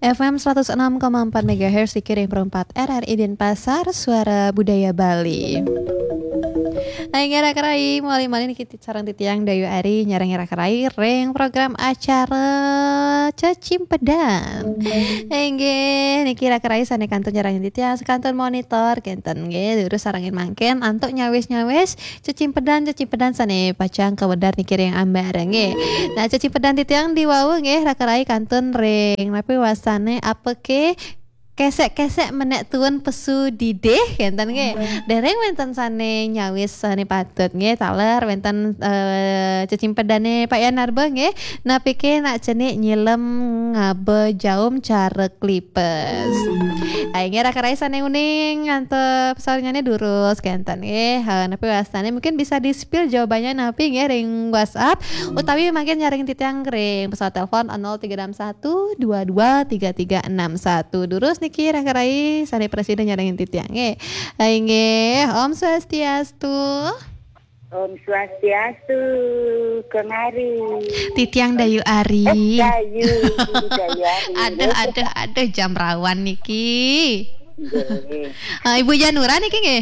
FM 106,4 MHz dikirim perempat RRI Denpasar, Suara Budaya Bali. Hai ngera-kerai, mulai-mulai kita sarang titiang Dayu Ari nyarang ngera-kerai reng program acara Cacimpedan. Engge niki ra-kerai sane kanton nyarang titiang sekantun monitor kenten nge terus sarangin mangken antuk nyawes-nyawes Cacimpedan sane pacang kewedar niki reng ambar nge. Nah Cacimpedan titiang diwawu nge ra-kerai kantun reng tapi wasane apeke kesek-kesek menek tuan pesu dideh kenten nge dereng wenten sane nyawis sane patut nge taler wenten Cacimpedane Pak Yanarba nge napike nak cenik nyilem ngabe jaum cara klipes akhirnya raka-rai sane uning ngantep soalnya durus kenten nge napi wasane mungkin bisa di spill jawabannya napi nge ring WhatsApp utawi makin nyaring titiang ring pesawat telepon 0361 22 3361 durus niki raka-rai sane presiden nyarangin titiang nge Om Swastiastu. Om Swastiastu kemari. Titiang Dayu Ari. Dayu Ari. Ada jam rawan niki. Ibu Janura niki nggih?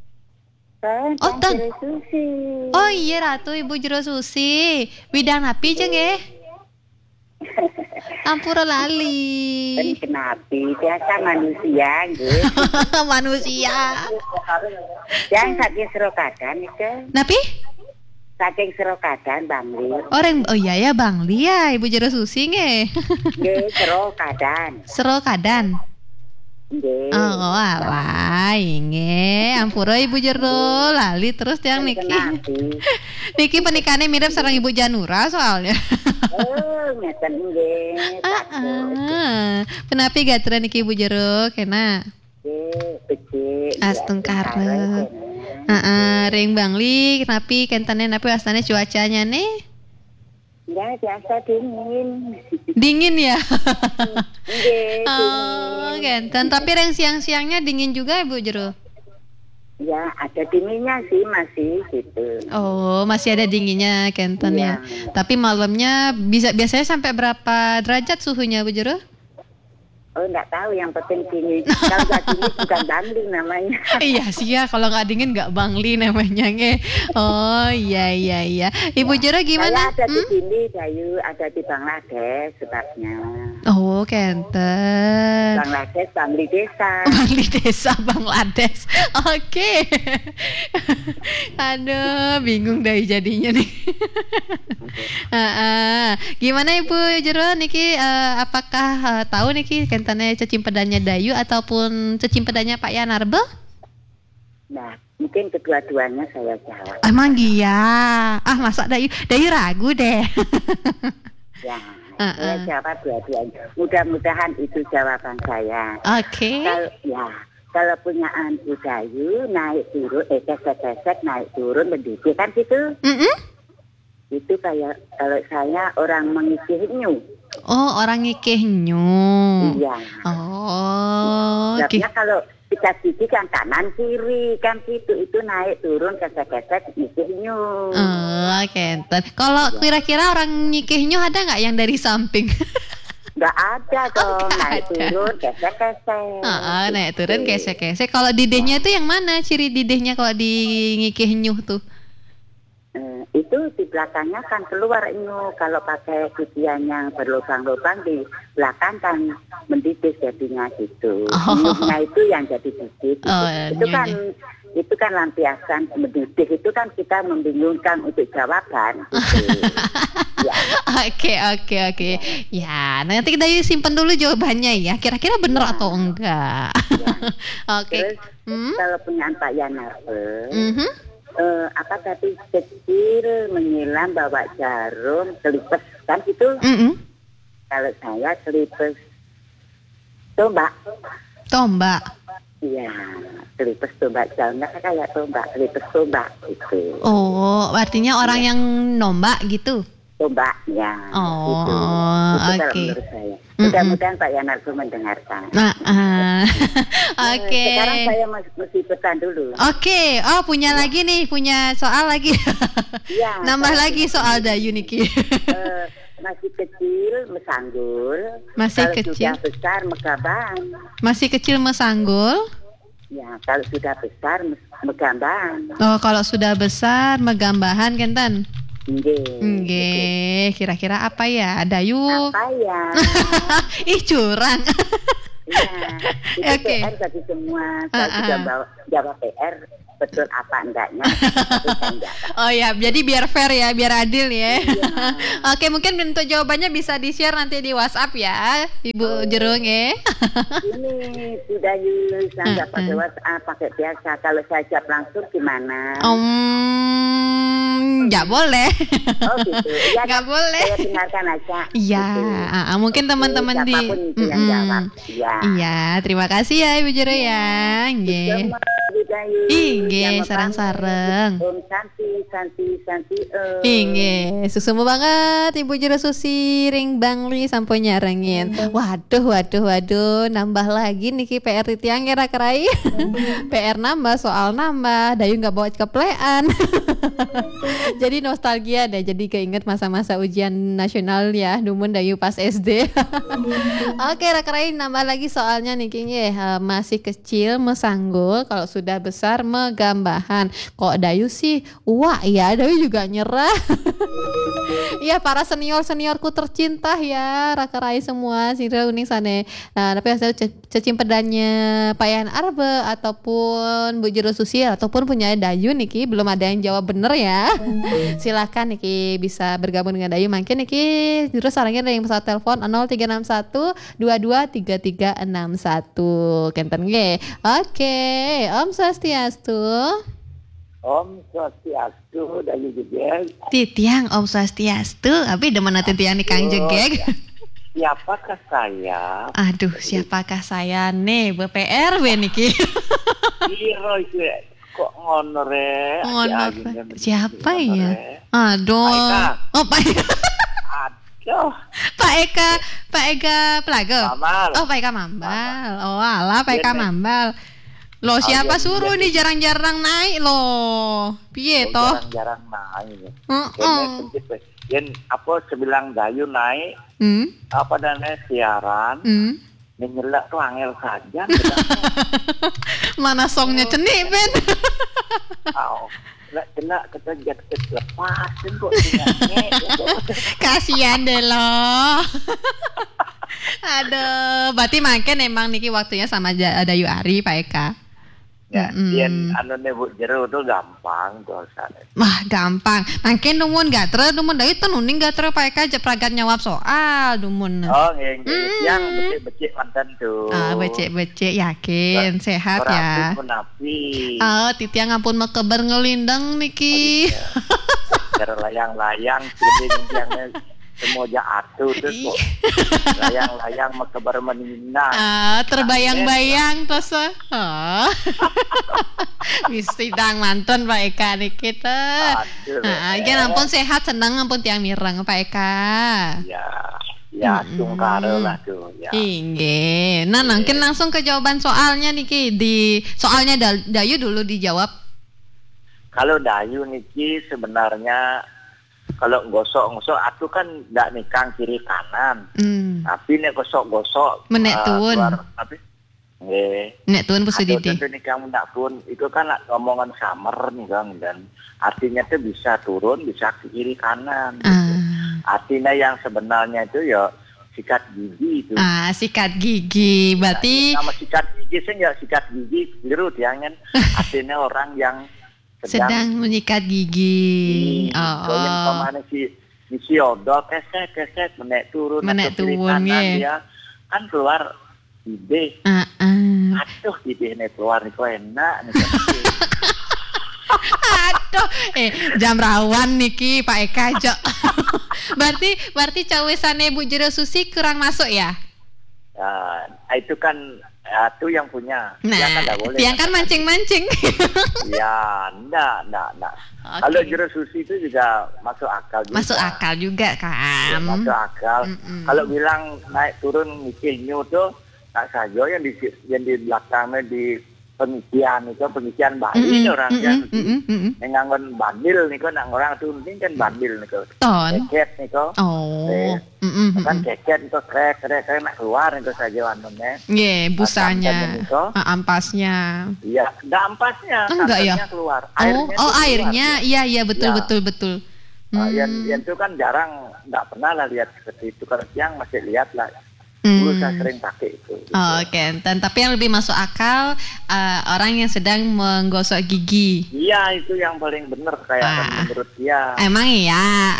Susi. Oh iya Ratu Ibu Jero Susi. Bidang napi jeung nggih? Ampura lali. Kenapa? Biasa manusia nggih. Manusia. Yang saking Serokadan itu. Napi? Saking Serokadan Bangli. Oh iya ya Bangli ya Ibu Jero Susi nggih. Nggih Serokadan. Serokadan. Nggih. Oh alah inge ampura Ibu Jero lali terus tiang niki. Niki pernikahannya mirip sareng Ibu Janura soalnya. Oh, ngeten nggih. Penapi gatra niki Ibu Jero kena. Becik. Astungkare. Ring Bangli napi kentane napi asane cuacanya nih. Ya biasa dingin. Dingin ya? Nggih. Oh, kenten. Tapi ring siang-siangnya dingin juga Ibu Jero. Ya, ada dinginnya sih masih gitu. Oh, masih ada dinginnya kenten ya. Tapi malamnya biasanya sampai berapa derajat suhunya Bu Jero? Oh, enggak tahu, yang penting dingin. Kalau enggak dingin bukan Bangli namanya. Iya sih ya, kalau enggak dingin enggak Bangli namanya nge. Oh, iya. Ibu Jero gimana? Saya ada di sini, Dayu, ada di Bangladesh sebabnya. Oh, kenten. Bangladesh, Bangli Desa. Bangli Desa, Bangladesh. Oke. Aduh, bingung deh jadinya nih. Gimana Ibu Jero niki apakah tahu niki kentane Cacimpedannya Dayu ataupun Cacimpedannya Pak Yanarba? Nah, mungkin kedua-duanya saya jawab. Emang iya. Masa Dayu ragu deh. Ya. Saya jawab dua-duanya. Mudah-mudahan itu jawaban saya. Oke. Kalau punya Ibu Dayu naik turun, kesek-kesek naik turun mendidih kan gitu. Itu kayak kalau saya orang mengikih nyu. Oh, orang ngikih nyu. Iya. Oh. Sebabnya kalau kita gigi kan kanan kiri kan gitu, itu naik turun kesek-kesek ngikih nyu. Oh, kenten. Kalau kira-kira orang ngikih nyu ada nggak yang dari samping? Nggak ada dong, naik turun kesek-kesek. Naik turun kesek-kesek. Kalau didehnya itu yang mana ciri didehnya kalau di ngikih nyu tuh? Itu di belakangnya kan keluar nyu. Kalau pakai cucian yang berlubang-lubang di belakang kan mendidih jadinya gitu. Nyunya itu yang jadi didih. Itu kan lampiasan mendidih itu kan kita membingungkan untuk jawaban. Gitu. Ya. Oke. Ya, nanti kita simpen dulu jawabannya ya. Kira-kira benar atau enggak? Ya. Oke. Terus kalau punya Pak Yanarba, apa tadi kecil menyilam bawa jarum kelipes kan gitu. Kalau saya kelipes tombak. Iya, kelipes tombak jalannya kayak tombak, kelipes tombak gitu. Oh, artinya orang yang nombak gitu. Tombaknya. Oh, gitu. Oke. Mudah-mudahan Pak Yanarba mendengarkan. Oke. Sekarang saya mesti pesan dulu. Oke. Oh, punya lagi nih, punya soal lagi. Ya, nambah lagi soal Dayu niki. masih kecil mesanggul. Masih kalau kecil. sudah besar megambang. Masih kecil mesanggul. Ya, kalau sudah besar megambang. Oh, kalau sudah besar megambahan kenten. Nggih. Kira-kira apa ya? Dayu. Apa ya? Ih, curang. Iya, itu Oke. PR bagi semua. Saya sudah jawab PR, betul apa enggaknya. Oh ya, jadi biar fair ya, biar adil ya. Iya. Oke, mungkin bentuk jawabannya bisa di-share nanti di WhatsApp ya, Ibu Jerung ya. Ini sudah saya nggak pakai WhatsApp, pakai biasa. Kalau saya jawab langsung gimana? Nggak boleh. Oh gitu. Ya, Nggak boleh. Saya dengarkan aja. Iya, Gitu. mungkin teman-teman di. Siapapun itu yang jawab. Iya. Iya, terima kasih ya Ibu Jero ya. Nggih. Inggih, sareng-sareng. Om Santi. Inggih, susumu banget Ibu Jero Susi ring bangli sampun nyarengin. Waduh, nambah lagi niki PR titiang kira kerai. PR nambah, soal nambah, Dayu nggak bawa keplean. Jadi nostalgia deh, jadi keinget masa-masa ujian nasional ya, dumun Dayu pas SD. Oke, kerai nambah lagi soalnya niki masih kecil mesanggul, kalau sudah besar megambahan. Kok Dayu sih, wah ya Dayu juga nyerah. Iya, para seniorku tercinta ya, Rakarai semua sira uning sane. Nah, tapi saya cacing pedanya Pak Yan Arbe ataupun Bu Jero Susi ataupun punya Dayu niki belum ada yang jawab bener ya. Silakan niki bisa bergabung dengan Dayu. Mungkin niki terus sarangnya ada yang pesawat telepon 0361 223361. Kenten nggih. Oke, Om Swastiastu. Om Swastiastu dari Jegeg. Titiang Om Swastiastu, tapi demen titiang di Kang Jegeg. Siapakah saya? Aduh, siapakah saya nih? BPR niki. Kiro itu kok ngonore? Siapa ya? Aduh. Oh, Pak Eka. Aduh. Pak Eka Plago. Oh, Pak Eka Mambal. Oh, alah Pak Eka Mambal. Loh, siapa suruh nih jarang-jarang naik loh. Piye toh? Jarang-jarang naik. Yen apa sebilang Dayu naik? Apa dana siaran? Menyelak tuh angel saja. Mana songnya cenik, Ben? Nggak kena ketajat lepasin kok. Kasihan deh loh. Aduh, berarti makin emang niki waktunya sama Dayu Ari, Pak Eka. Ya, yen anune Bu Jero itu gampang dosane. Wah, gampang. Makin dumun gatre, dumun Dayu tenuning gatre Pak Eka jepragat nyawab soal dumun. Oh, nggih. Yang becik-becik mantan tuh. Ah, becik-becik yakin sehat ya. Oh, titiang ampun mekeber ngelindeng niki. Cara layang-layang yang semua atuh terus kok. Layang-layang mekebar menina. Terbayang-bayang terus. Bisidang mantun Pak Eka nih kita. Jangan ampun sehat senang ampun tiang mireng Pak Eka. Ya, tungkare lah tuh ya. Inggih. Nah, mungkin langsung ke jawaban soalnya niki. Di soalnya Dayu dulu dijawab. Kalau Dayu niki sebenarnya kalau gosok atuh kan ndak nikang kiri kanan. Tapi nek gosok menek tuun. Tapi nggih. Nek tuun Bu Sudidi. Itu nikang ndak pun itu kan ngomongan samer nih Kang, dan artinya tuh bisa turun bisa ke kiri kanan. Gitu. Artinya yang sebenarnya itu ya sikat gigi itu. Sikat gigi. Berarti nama sikat gigi sih ya sikat gigi biru diangen. Artinya orang yang sedang menyikat gigi. Yang kemana si odol keset menek turun dia kan keluar ide. Aduh ide ini keluar nih kok enak nih. Aduh, jam rawan niki Pak Eka jo. berarti cawesane Bu Jero Susi kurang masuk ya? Itu kan itu yang punya. Nah, boleh. Yang kan mancing-mancing. Ya, enggak. Okay. Kalau Jero Susi itu juga masuk akal juga. Masuk akal juga kan. Ya, masuk akal. Kalau bilang naik turun mikirnya tuh tak saja yang di belakangnya di pengisian bayi orang yang nganggon bandil niku nak orang tunting kan bandil niku. Keket niku. Kan keket niku krek nak keluar niku saja anune. Nggih, busanya. Ampasnya. Iya, enggak ampasnya, ya? Keluar. Airnya. Iya, betul. Yang itu kan jarang, enggak pernah lah lihat seperti itu. Kalau yang masih lihat lah. Dulu saya sering pakai itu. Gitu. Oke, tapi yang lebih masuk akal orang yang sedang menggosok gigi. Iya, itu yang paling benar kayak menurut dia. Emang iya.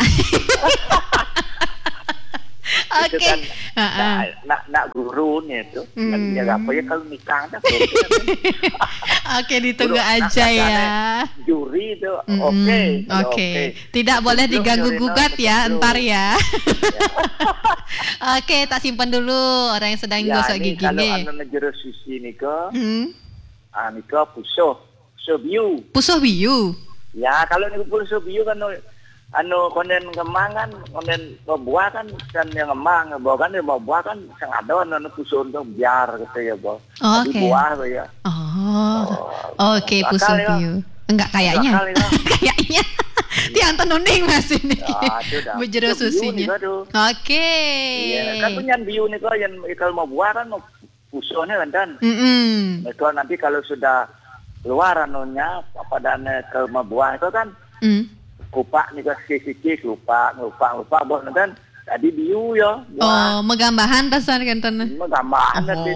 Itu kan nak guru nih itu. Ya apa ya kalau nikah dah. Oke, ditunggu aja ya. Juri itu oke. Tidak boleh diganggu gugat ya, entar ya. Oke, tak simpan dulu orang yang sedang gosok gigi nih. Kalau anu jero susi niko. Niko pusuh biu. Ya, kalau niku pusuh biu kan konden kemangan, konden buah kan yang ngemang, buah kan buah kan sang ada pusuh untuk biar gitu ya, Bo. Oke. Buah tuh ya. Oke, pusuh biu. Enggak kayaknya. Kayaknya. Tiang tenuning Mas ini. Bejero susinya. Oke. Iya, kan punya biu nih kok yang kalau mau buah kan mau pusuhnya kan. Itu nanti kalau sudah keluar anunya pada kalau mau buah itu kan kupak nih ke sisi lupa bon kan tadi biu ya. Megambahan pesan kan tenan. Megambahan tadi.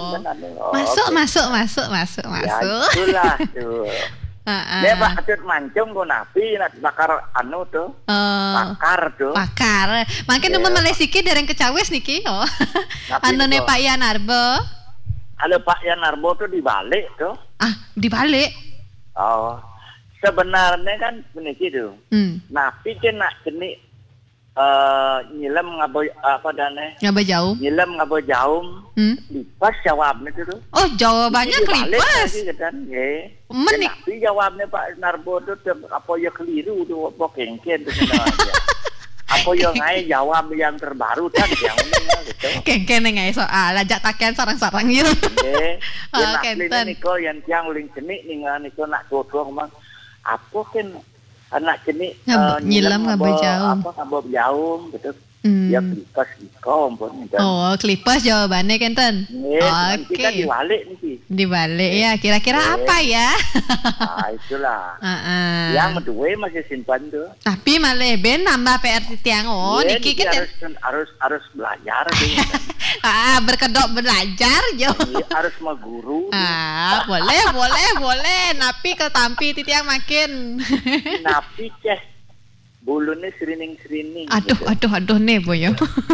Masuk. Ya itulah tuh. Dia Pak mancung ko napi nak bakar anu tuh. Bakar. Makin nemen Malesiki dereng kecawis niki. Anune Pak Yan Arbo. Halo Pak Yan Arbo tuh dibalik tuh. Dibalik. Sebenarnya kan beniki tuh. Napi kan nak jenik nyilam ngabo apa dane? Ngabo jaum. Nyilam ngabo jaum. Lipas jawabnya tuh. Oh, jawabannya lipas. Kan, Napi jawabnya Pak Narbo tuh apa ya keliru tuh apa kengken tuh sebenarnya. Apa yang ngai jawab yang terbaru kan yang gitu. Kengken ngai soal ajak taken sarang-sarang gitu. Kenten niko yang uling jenik ningan niko nak tuh mang. Apa kan anak jenik nyilam ngabo jaum. Apa ngabo jaum gitu. Ya klipas ikom pun. Klipas jawabannya Kenten. Oke. Kita dibalik nih. Dibalik ya. Kira-kira apa ya? Itulah. Yang kedua masih simpan tuh. Tapi malah ben nambah PR tiang. Niki kita harus belajar gitu. Berkedok belajar jo. Harus sama guru. Boleh. Napi ketampi tiang makin. Napi bulunya sering. Aduh nih boyo.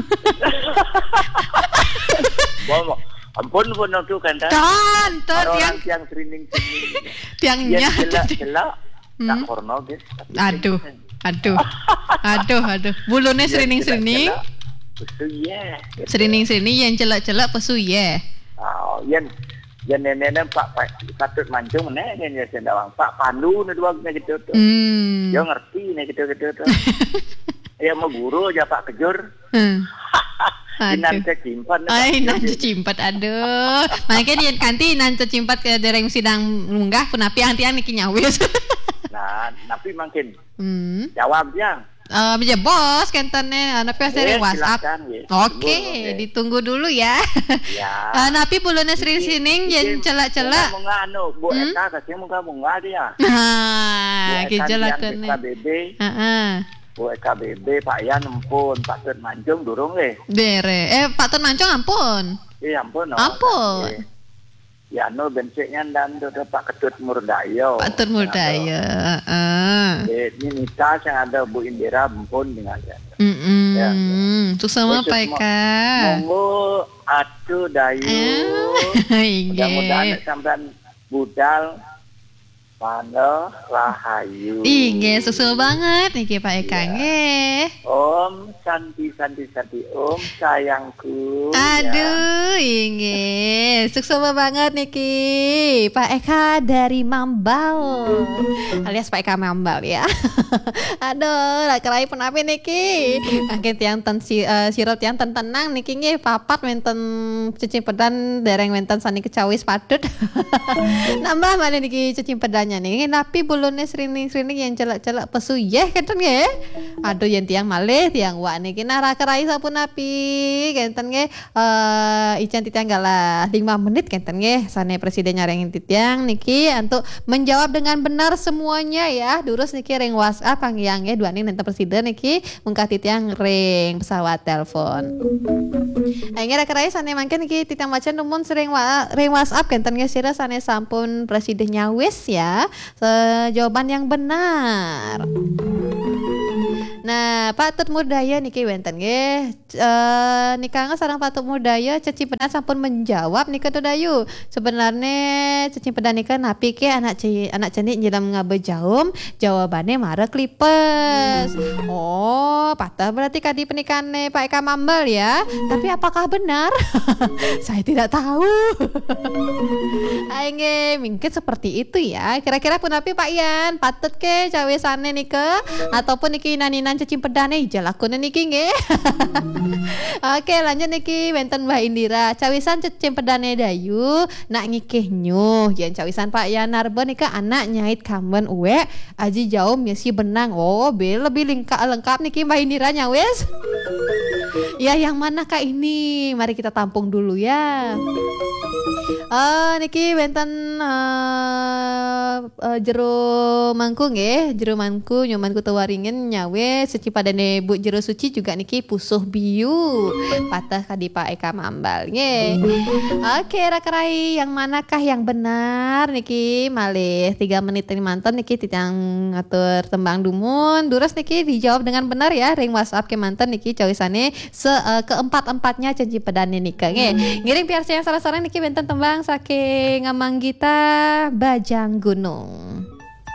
Ampun tuh kan. Tiang sering. Tiangnya. Celak. Tak porno guys. Aduh. Bulunya sering. Pesu ya. Sering yang celak pesu ya. Yang nenek Pak Patut mancung nenek yang sedang Pak Pandu nih dua gitu tuh. Dia ngerti nih gitu tuh. Ya mau guru aja Pak Kejur. Nanti cimpat. Nanti cimpat. Aduh. Makanya dia kanti nanti cimpat ke dereng sidang munggah penapi antian niki nyawis. Nah, napi makin. Jawab yang. Bisa bos kentennya napi asli WhatsApp. Oke, ditunggu dulu ya. Ya. Napi bulunya sering sining jen celak-celak. Menganu Bu Eka kasih muka bunga dia. Gejalakan nih. Bu Eka BB Pak Yan ampun Pak Tun Mancung durung Bere. Pak Tun Mancung ampun. Iya ampun. Ampun. Ya bensiknya dan Pak Ketut Murdayo. Pak Ketut Murdayo. Ini nikah yang ada Bu Indira ampun dengan dia. Untuk sama Pak Eka. Monggo atuh dayu. Mudah-mudahan sampean budal Mano Rahayu. Inge susul banget niki Pak Eka nge. Om Santi Om sayangku. Aduh, inge sukses banget niki Pak Eka dari Mambal. Alias Pak Eka Mambal ya. Aduh, lah kerai penapi niki. Angkat yang sirot yang tenang niki nge papat menten cicing pedan dereng menten sani kecawis padut. Nambah mana niki cicing pedan nih, tapi bulunnya sering yang celak-celak pesuyeh kenten nge. Aduh yang tiang malih tiang wak niki nara kerai sapun api kenten nge ican titiang galah 5 menit kenten nge sane presiden nyarengin titiang niki untuk menjawab dengan benar semuanya ya. Durus niki ring WhatsApp panggiang nge dua nih nenten presiden niki mungkah titiang ring pesawat telepon. Akhirnya kerai sane mangken niki titiang macan numun sering ring WhatsApp kenten nge sira sane sampun presidennya wis ya. Jawaban yang benar. Nah, Patut Murdaya niki wenten nggih. Nikah sareng Patut Murdaya Ceci Pedan sampun menjawab nika tuh dayu. Sebenarnya Ceci Pedan nika napi ke anak cenik nyelam ngabejaum, jawabannya marek lipes. Oh, patah berarti kadi pernikahannya Pak Eka Mambal ya. Tapi apakah benar? Saya tidak tahu. Aenge mungkin seperti itu ya. Kira-kira pun tapi Pak Ian patut ke cawesane nika ataupun niki naninan cacing pedane ijal akune niki nggih. Oke, lanjut niki wenten Mbak Indira. Cawisan cacing pedane dayu nak ngikih nyuh. Yen cawisan Pak Ian Narba nika anak nyait kamben uwe aji jaum si benang. Oh, lebih lengkap niki Mbak Indira nyawes. Ya, yang mana kak ini? Mari kita tampung dulu ya. Niki wenten jero mangku nggih, jero mangku nyomanku tewaringin nyawe secipadane Bu jero suci juga niki pusuh biu. Patah kadi Pak Eka Mambal nggih. Oke, rakerai yang manakah yang benar niki malih 3 menit ini mantan niki titang ngatur tembang dumun. Durus niki dijawab dengan benar ya ring WhatsApp ke mantan niki cawisane keempat-empatnya janji pedane nika nggih. Ngiring piarsa yang salah-salah niki wenten tembang saking Manggita Bajang Gunung.